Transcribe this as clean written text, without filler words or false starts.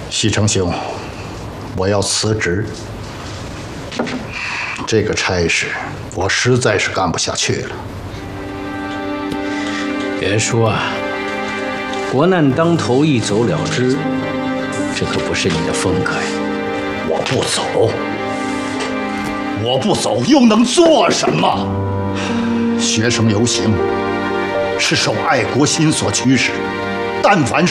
西城兄，我要辞职。这个差事我实在是干不下去了。 别说啊，国难当头，一走了之，这可不是你的风格呀。 我不走，我不走又能做什么？学生游行是受爱国心所驱使，但凡